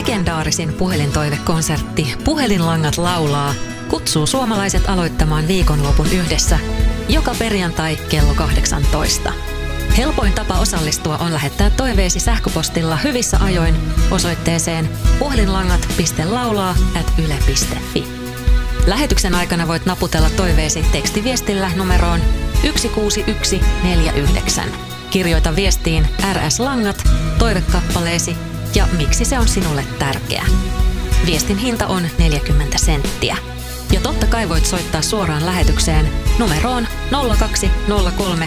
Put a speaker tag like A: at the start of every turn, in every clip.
A: Legendaarisin puhelintoivekonsertti Puhelinlangat laulaa kutsuu suomalaiset aloittamaan viikonlopun yhdessä joka perjantai kello 18. Helpoin tapa osallistua on lähettää toiveesi sähköpostilla hyvissä ajoin osoitteeseen puhelinlangat.laulaa@yle.fi. Lähetyksen aikana voit naputella toiveesi tekstiviestillä numeroon 16149. Kirjoita viestiin RS Langat, toivekappaleesi ja miksi se on sinulle tärkeä. Viestin hinta on 40 senttiä. Ja totta kai voit soittaa suoraan lähetykseen numeroon 0203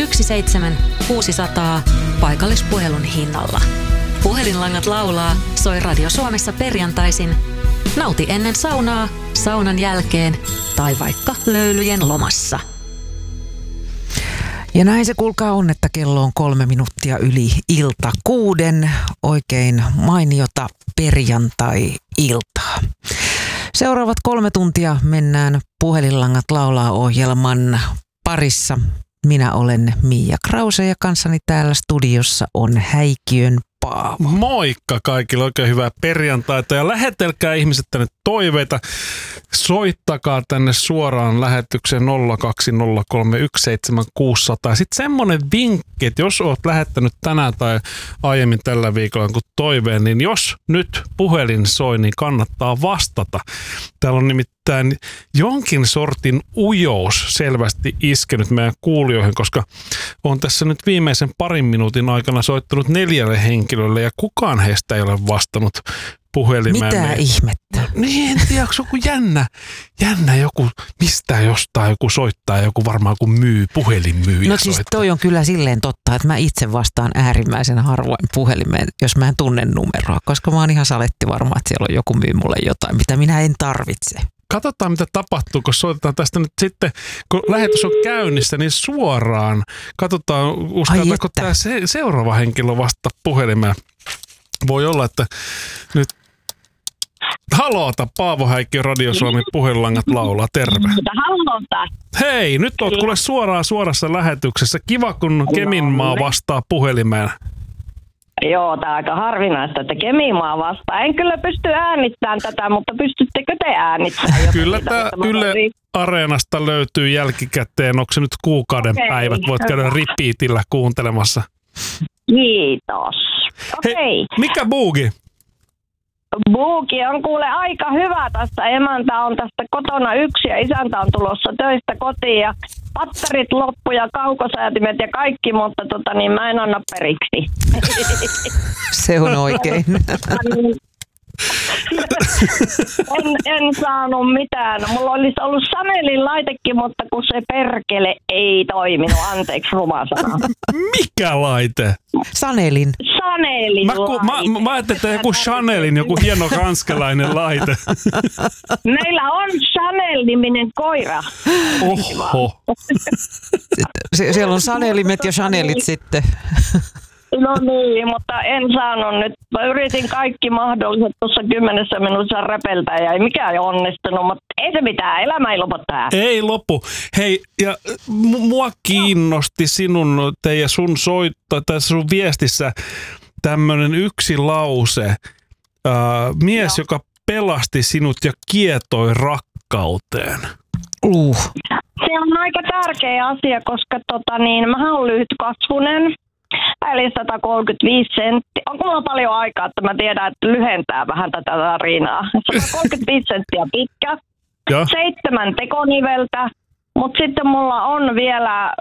A: 17600 paikallispuhelun hinnalla. Puhelinlangat laulaa soi Radio Suomessa perjantaisin. Nauti ennen saunaa, saunan jälkeen tai vaikka löylyjen lomassa.
B: Ja näin se kuulkaa on, että kello on 3 minuuttia yli ilta 6. Oikein mainiota perjantai-iltaa. Seuraavat 3 tuntia mennään Puhelinlangat laulaa -ohjelman parissa. Minä olen Miia Krause ja kanssani täällä studiossa on Häikiön Paavo.
C: Moikka kaikille, oikein hyvää perjantaita ja lähetelkää ihmiset tänne toiveita. Soittakaa tänne suoraan lähetykseen 020317600. Sitten semmoinen vinkki, että jos oot lähettänyt tänään tai aiemmin tällä viikolla kun toiveen, niin jos nyt puhelin soi, niin kannattaa vastata. Täällä on nimittäin jonkin sortin ujous selvästi iskenyt meidän kuulijoihin, koska on tässä nyt viimeisen parin minuutin aikana soittanut 4 henkilölle ja kukaan heistä ei ole vastannut puhelimeen.
B: Mitä ihmettä?
C: Niin, en tiedä, onko joku jännä joku, mistä jostain joku soittaa, joku varmaan kun puhelinmyyjä
B: No siis toi on kyllä silleen totta, että mä itse vastaan äärimmäisen harvoin puhelimeen, jos mä en tunne numeroa, koska mä oon ihan saletti varma, että siellä on joku myy mulle jotain, mitä minä en tarvitse.
C: Katsotaan, mitä tapahtuu, kun soitetaan tästä nyt sitten, kun lähetys on käynnissä, niin suoraan. Katsotaan, uskaltaako tämä seuraava henkilö vastata puhelimeen. Voi olla, että nyt... Haloota, Paavo Häikkiö, Radio Suomi, Puhelinlangat laulaa, terve.
D: Haloota.
C: Hei, nyt oot kuule suorassa lähetyksessä. Kiva, kun Keminmaa vastaa puhelimeen.
D: Joo, tää on aika harvinaista, että Keminmaa vastaa. En kyllä pysty äänittämään tätä, mutta pystyttekö te äänittämään?
C: Kyllä tämä Yle Areenasta löytyy jälkikäteen. Onko se nyt kuukauden päivät? Voit käydä repeatillä kuuntelemassa.
D: Kiitos. Okei.
C: Hei, mikä buugi?
D: Buuki on kuule aika hyvä tässä. Emäntä on tästä kotona yksi ja isäntä on tulossa töistä kotiin ja patterit loppu ja kaukosäätimet ja kaikki, mutta niin mä en anna periksi.
B: Se on oikein.
D: En saanut mitään. Mulla olisi ollut Sanelin laitekin, mutta kun se perkele ei toiminut. Anteeksi, ruma sana.
C: Mikä laite?
B: Sanelin.
D: Sanelin laite.
C: Mä ajattelin, että joku Chanelin, joku hieno ranskalainen laite.
D: Meillä on Chanel-niminen koira.
C: Oho.
B: Siellä on Sanelimet ja Chanelit sitten.
D: No niin, mutta en saanut nyt. Mä yritin kaikki mahdolliset tuossa 10 minuutissa räpeltää ja ei mikään onnistunut, mutta ei se mitään. Elämä ei lopu tähän.
C: Ei lopu. Hei, ja mua kiinnosti sun soitto tässä sun viestissä tämmönen yksi lause. Mies, joka pelasti sinut ja kietoi rakkauteen.
D: Se on aika tärkeä asia, koska mähän olen lyhytkasvunen. Eli 135 senttiä. Onko mulla paljon aikaa, että mä tiedän, että lyhentää vähän tätä tarinaa. 135 senttiä pitkä, 7 tekoniveltä, mutta sitten mulla on vielä,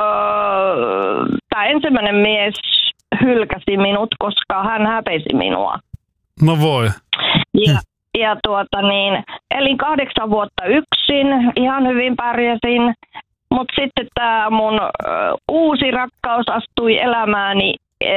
D: tämä ensimmäinen mies hylkäsi minut, koska hän häpesi minua.
C: No voi.
D: Ja elin 8 vuotta yksin, ihan hyvin pärjäsin. Mutta sitten tämä mun uusi rakkaus astui elämääni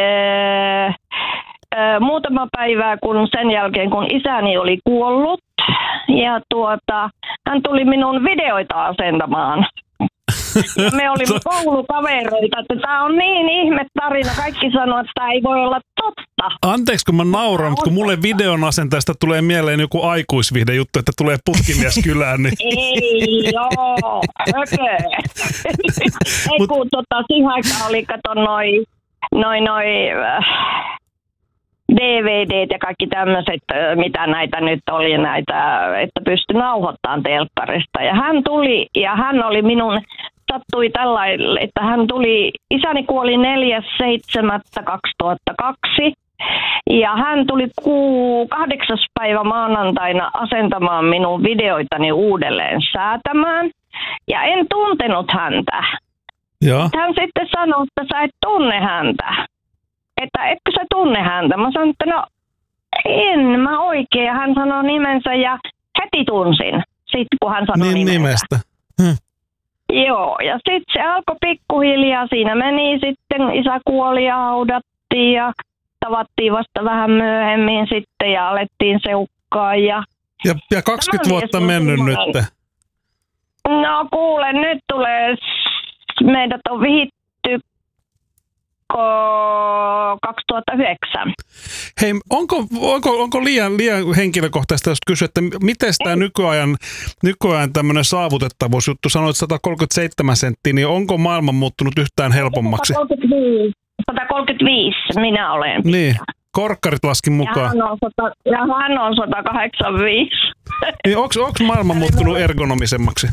D: muutama päivää sen jälkeen, kun isäni oli kuollut. Ja hän tuli minun videoita asentamaan. Ja me olimme koulukavereita, että tämä on niin ihme tarina. Kaikki sanoo, että tämä ei voi olla totta.
C: Anteeksi, kun mä nauran, mutta kun mulle videon asentajasta tulee mieleen joku aikuisvihde juttu, että tulee putkimies kylään. Niin...
D: Ei, joo, okei. Ei kun siihen aikaan oli, kato DVDt ja kaikki tämmöiset, mitä näitä nyt oli, että pystyi nauhoittamaan telkkarista. Ja hän tuli, ja hän oli sattui tällainen, että hän tuli, isäni kuoli 4.7.2002. Ja hän tuli 8. päivä maanantaina asentamaan minun videoitani uudelleen säätämään. Ja en tuntenut häntä.
C: Ja.
D: Hän sitten sanoi, että sä et tunne häntä. Että etkö sä tunne häntä? Mä sanoin, että no en mä oikein. Ja hän sanoi nimensä ja heti tunsin. Sitten kun hän sanoi
C: nimestä.
D: Joo, ja sitten se alkoi pikkuhiljaa. Siinä meni sitten, isä kuoli ja haudattiin ja tavattiin vasta vähän myöhemmin sitten ja alettiin seukkaa. Ja
C: 20 vuotta mennyt nyt.
D: No kuule, nyt tulee, meidät on vihitty 2009.
C: Hei, onko liian henkilökohtaista, jos kysyä, että miten tämä nykyajan tämmöinen saavutettavuusjuttu, sanoit 137 senttiä, niin onko maailma muuttunut yhtään helpommaksi?
D: 135 minä olen.
C: Niin, korkkarit laskin mukaan.
D: Ja hän on 185.
C: Niin onko maailma muuttunut ergonomisemmaksi?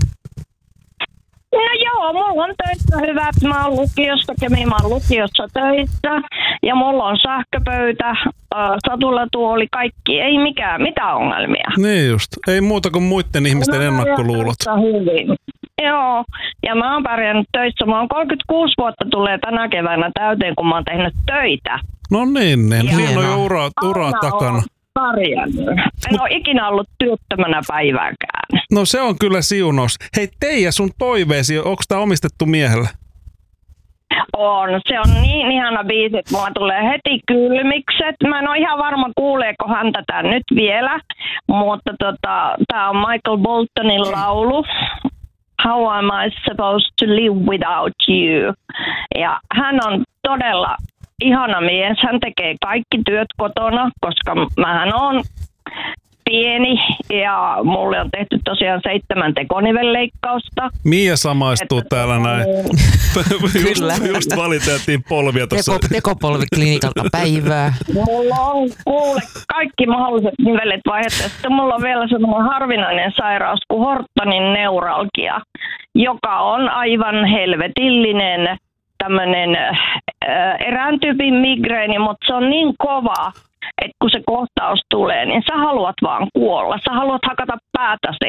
D: No joo, mulla on töissä hyvät. Mä oon lukiossa töissä ja mulla on sähköpöytä, satulatuoli, kaikki. Ei mitään ongelmia.
C: Niin just. Ei muuta kuin muiden ihmisten ennakkoluulot.
D: Hyvin. Joo, ja mä oon pärjännyt töissä. Mä oon 36 vuotta tulee tänä keväänä täyteen, kun mä oon tehnyt töitä.
C: No niin. Siinä on jo ura takana.
D: En ole ikinä ollut työttömänä päivääkään.
C: No se on kyllä siunaus. Hei Teija, sun toiveesi, onko tää omistettu miehelle?
D: On. Se on niin ihana biisi, että mulla tulee heti kylmikset. Mä en ole ihan varma, kuuleeko hän tätä nyt vielä, mutta tää on Michael Boltonin laulu. How am I supposed to live without you? Ja hän on todella ihana mies. Hän tekee kaikki työt kotona, koska mähän on pieni ja mulle on tehty tosiaan 7 tekonivelleikkausta.
C: Mia samaistuu täällä näin. Just valiteltiin polvia tuossa.
B: Tekopolviklinikalta päivää.
D: Mulla on kuule kaikki mahdolliset nivelet vaihdettu. Sitten mulla on vielä semmoinen harvinainen sairaus kuin Hortonin neuralgia, joka on aivan helvetillinen tämmöinen erään tyypin migreeni, mutta se on niin kova, että kun se kohtaus tulee, niin sä haluat vaan kuolla. Sä haluat hakata päätäsi.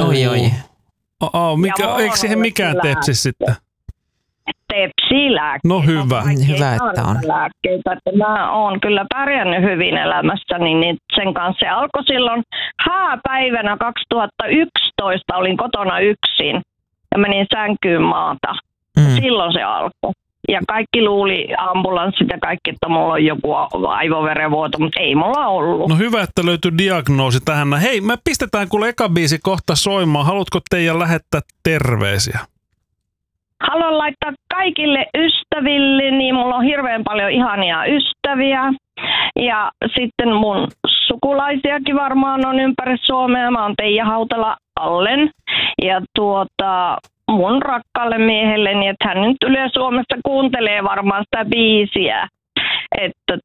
C: Eikö siihen mikään tepsi sitten?
D: Tepsilääkkeitä.
C: No hyvä.
B: Hyvä, että on.
D: Lääkkeitä. Mä oon kyllä pärjännyt hyvin elämässäni, niin sen kanssa se alkoi silloin hääpäivänä 2011. Olin kotona yksin ja menin sänkyyn maata. Silloin se alkoi. Ja kaikki luuli, ambulanssit ja kaikki, että mulla on joku aivoverenvuoto, mutta ei mulla ollut.
C: No hyvä, että löytyi diagnoosi tähän. Hei, me pistetään kuule eka biisi kohta soimaan. Haluatko teidän lähettää terveisiä?
D: Haluan laittaa kaikille ystäville, niin mulla on hirveän paljon ihania ystäviä. Ja sitten mun sukulaisiakin varmaan on ympäri Suomea. Mä oon Teija Hautala Allen. Ja mun rakkaalle miehelleni, että hän nyt Yle Suomessa kuuntelee varmaan sitä biisiä. Että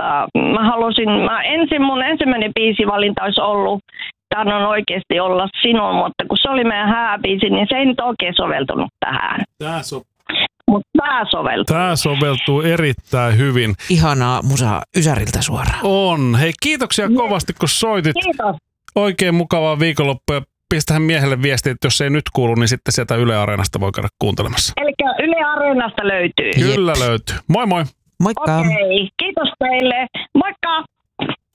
D: mun ensimmäinen biisivalinta olisi ollut, tämä on oikeasti olla sinun, mutta kun se oli meidän hääbiisi, niin se ei nyt oikein soveltunut tähän. Mutta tämä
C: soveltuu erittäin hyvin.
B: Ihanaa musaa Ysäriltä suoraan.
C: On. Hei, kiitoksia kovasti, kun soitit.
D: Kiitos.
C: Oikein mukavaa viikonloppua. Pistähän miehelle viestiä, että jos ei nyt kuulu, niin sitten sieltä Yle Areenasta voi käydä kuuntelemassa.
D: Eli Yle Areenasta löytyy.
C: Kyllä löytyy. Moi moi.
B: Moikka.
D: Okei, kiitos teille. Moikka.